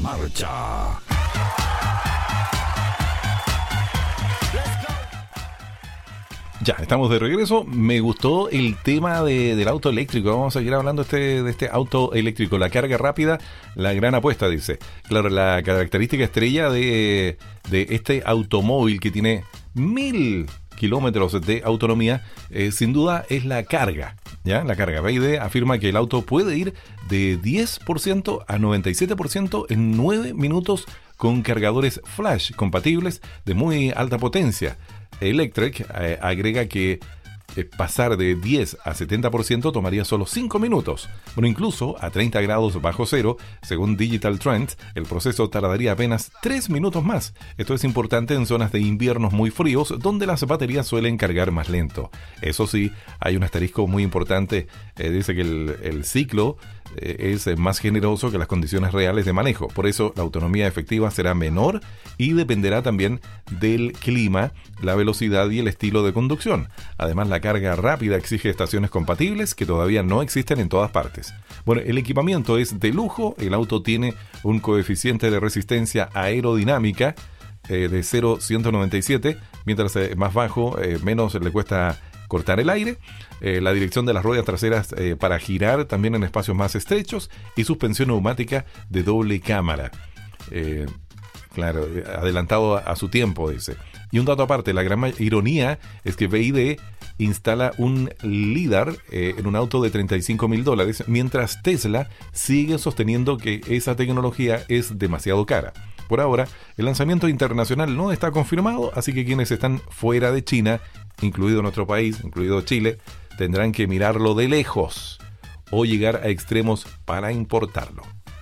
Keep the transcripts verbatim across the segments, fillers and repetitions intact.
marcha. Ya, estamos de regreso. Me gustó el tema de, del auto eléctrico. Vamos a seguir hablando este, de este auto eléctrico. La carga rápida, la gran apuesta, dice. Claro, la característica estrella de, de este automóvil que tiene mil kilómetros de autonomía, eh, sin duda es la carga. ¿Ya? La carga. B Y D afirma que el auto puede ir de diez por ciento a noventa y siete por ciento en nueve minutos con cargadores flash compatibles de muy alta potencia. Electrek eh, agrega que eh, pasar de diez a setenta por ciento tomaría solo cinco minutos. Bueno, incluso a treinta grados bajo cero, según Digital Trends, el proceso tardaría apenas tres minutos más. Esto es importante en zonas de inviernos muy fríos, donde las baterías suelen cargar más lento. Eso sí, hay un asterisco muy importante. Eh, dice que el, el ciclo eh, es más generoso que las condiciones reales de manejo. Por eso, la autonomía efectiva será menor y dependerá también del clima, la velocidad y el estilo de conducción. Además, la carga rápida exige estaciones compatibles que todavía no existen en todas partes. Bueno, el equipamiento es de lujo. El auto tiene un coeficiente de resistencia aerodinámica eh, de cero coma ciento noventa y siete, mientras eh, más bajo, eh, menos le cuesta cortar el aire. Eh, la dirección de las ruedas traseras eh, para girar también en espacios más estrechos y suspensión neumática de doble cámara. Eh, claro, adelantado a, a su tiempo, dice. Y un dato aparte, la gran ironía es que B Y D instala un LiDAR eh, en un auto de treinta y cinco mil dólares, mientras Tesla sigue sosteniendo que esa tecnología es demasiado cara. Por ahora, el lanzamiento internacional no está confirmado, así que quienes están fuera de China, incluido nuestro país, incluido Chile, tendrán que mirarlo de lejos o llegar a extremos para importarlo.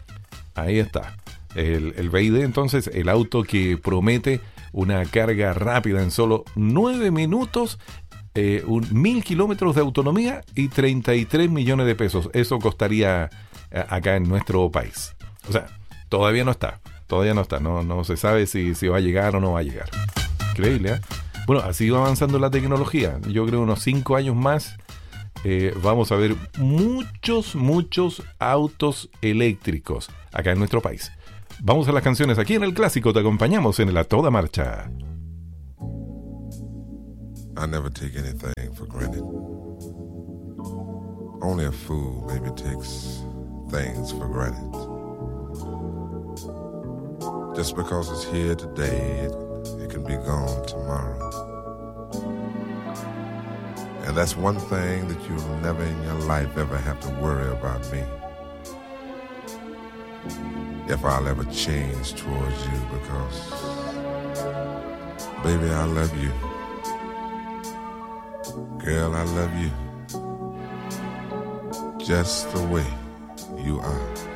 Ahí está. El, el B Y D, entonces, el auto que promete una carga rápida en solo nueve minutos, eh, un mil kilómetros de autonomía y treinta y tres millones de pesos. Eso costaría eh, acá en nuestro país. O sea, todavía no está. Todavía no está. No, no se sabe si, si va a llegar o no va a llegar. Increíble, ¿eh? Bueno, así va avanzando la tecnología. Yo creo unos cinco años más eh, vamos a ver muchos, muchos autos eléctricos acá en nuestro país. Vamos a las canciones aquí en El Clásico. Te acompañamos en el A Toda Marcha. I never take anything for granted. Only a fool maybe takes things for granted. Just because it's here today, it, it can be gone tomorrow. And that's one thing that you'll never in your life ever have to worry about me. If I'll ever change towards you, because, baby, I love you. Girl, I love you. Just the way you are.